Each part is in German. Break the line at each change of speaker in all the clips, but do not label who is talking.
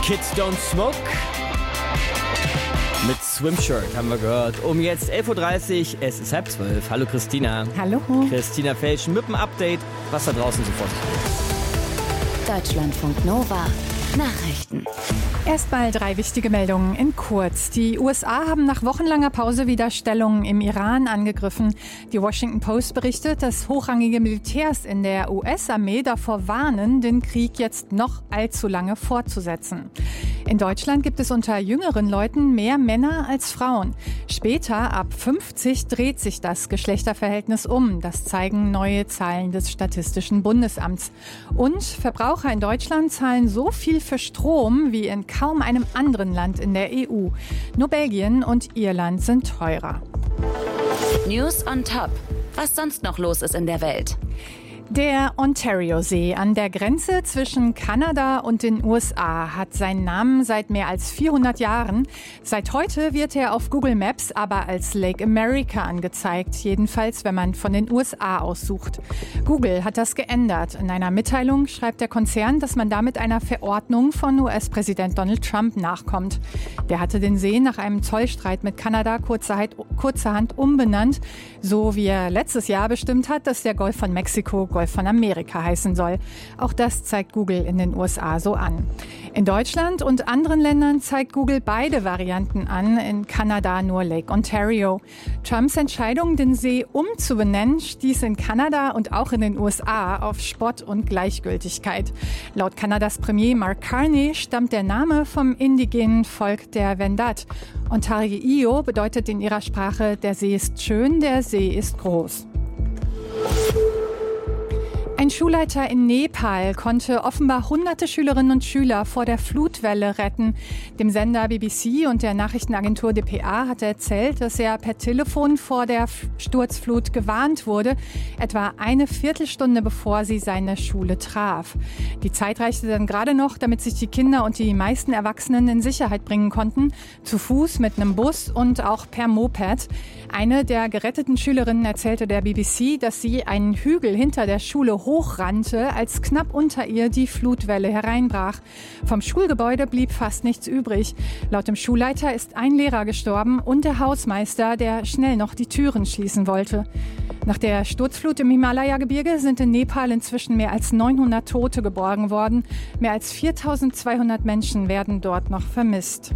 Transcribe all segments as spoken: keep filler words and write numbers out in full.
Kids Don't Smoke. Mit Swimshirt haben wir gehört. Um jetzt elf Uhr dreißig, es ist halb zwölf. Hallo Christina.
Hallo.
Christina Felschen mit dem Update, was da draußen so vor sich geht.
Deutschlandfunk Nova. Nachrichten.
Erstmal drei wichtige Meldungen in kurz. Die U S A haben nach wochenlanger Pause wieder Stellungen im Iran angegriffen. Die Washington Post berichtet, dass hochrangige Militärs in der U S-Armee davor warnen, den Krieg jetzt noch allzu lange fortzusetzen. In Deutschland gibt es unter jüngeren Leuten mehr Männer als Frauen. Später, ab fünfzig, dreht sich das Geschlechterverhältnis um. Das zeigen neue Zahlen des Statistischen Bundesamts. Und Verbraucher in Deutschland zahlen so viel für Strom wie in kaum einem anderen Land in der E U. Nur Belgien und Irland sind teurer.
News on Top. Was sonst noch los ist in der Welt?
Der Ontario-See an der Grenze zwischen Kanada und den U S A hat seinen Namen seit mehr als vierhundert Jahren. Seit heute wird er auf Google Maps aber als Lake America angezeigt, jedenfalls wenn man von den U S A aussucht. Google hat das geändert. In einer Mitteilung schreibt der Konzern, dass man damit einer Verordnung von U S-Präsident Donald Trump nachkommt. Der hatte den See nach einem Zollstreit mit Kanada kurzerhand, kurzerhand umbenannt, so wie er letztes Jahr bestimmt hat, dass der Golf von Mexiko Golf von Amerika heißen soll. Auch das zeigt Google in den U S A so an. In Deutschland und anderen Ländern zeigt Google beide Varianten an, in Kanada nur Lake Ontario. Trumps Entscheidung, den See umzubenennen, stieß in Kanada und auch in den U S A auf Spott und Gleichgültigkeit. Laut Kanadas Premier Mark Carney stammt der Name vom indigenen Volk der Wendat. Ontario bedeutet in ihrer Sprache, der See ist schön, der See ist groß. Ein Schulleiter in Nepal konnte offenbar hunderte Schülerinnen und Schüler vor der Flutwelle retten. Dem Sender B B C und der Nachrichtenagentur D P A hat er erzählt, dass er per Telefon vor der Sturzflut gewarnt wurde, etwa eine Viertelstunde bevor sie seine Schule traf. Die Zeit reichte dann gerade noch, damit sich die Kinder und die meisten Erwachsenen in Sicherheit bringen konnten, zu Fuß, mit einem Bus und auch per Moped. Eine der geretteten Schülerinnen erzählte der B B C, dass sie einen Hügel hinter der Schule hochrannte, als knapp unter ihr die Flutwelle hereinbrach. Vom Schulgebäude blieb fast nichts übrig. Laut dem Schulleiter ist ein Lehrer gestorben und der Hausmeister, der schnell noch die Türen schließen wollte. Nach der Sturzflut im Himalaya-Gebirge sind in Nepal inzwischen mehr als neunhundert Tote geborgen worden. Mehr als viertausendzweihundert Menschen werden dort noch vermisst.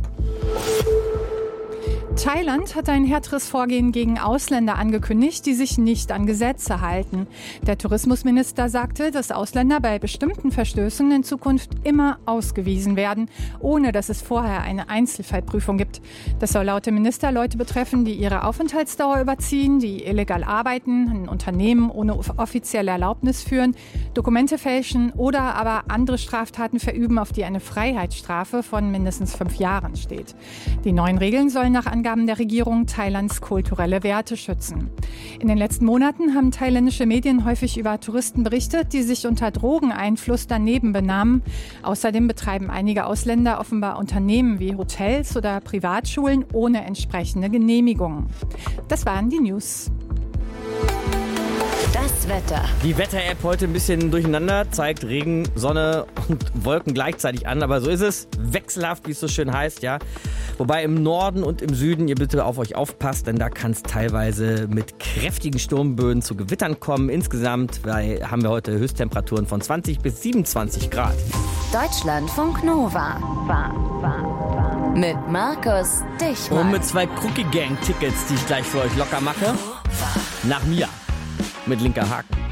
Thailand hat ein härteres Vorgehen gegen Ausländer angekündigt, die sich nicht an Gesetze halten. Der Tourismusminister sagte, dass Ausländer bei bestimmten Verstößen in Zukunft immer ausgewiesen werden, ohne dass es vorher eine Einzelfallprüfung gibt. Das soll laut dem Minister Leute betreffen, die ihre Aufenthaltsdauer überziehen, die illegal arbeiten, ein Unternehmen ohne offizielle Erlaubnis führen, Dokumente fälschen oder aber andere Straftaten verüben, auf die eine Freiheitsstrafe von mindestens fünf Jahren steht. Die neuen Regeln sollen nach Angaben der Regierung Thailands kulturelle Werte schützen. In den letzten Monaten haben thailändische Medien häufig über Touristen berichtet, die sich unter Drogeneinfluss daneben benahmen. Außerdem betreiben einige Ausländer offenbar Unternehmen wie Hotels oder Privatschulen ohne entsprechende Genehmigungen. Das waren die News.
Das Wetter.
Die Wetter-App heute ein bisschen durcheinander, zeigt Regen, Sonne und Wolken gleichzeitig an. Aber so ist es, wechselhaft, wie es so schön heißt, ja. Wobei im Norden und im Süden ihr bitte auf euch aufpasst, denn da kann es teilweise mit kräftigen Sturmböen zu Gewittern kommen. Insgesamt weil, haben wir heute Höchsttemperaturen von zwanzig bis siebenundzwanzig Grad.
Deutschlandfunk Nova. War, war, war. Mit Markus Dichmann.
Und mit zwei Cookie Gang Tickets, die ich gleich für euch locker mache. Nach mir. Mit linker Haken.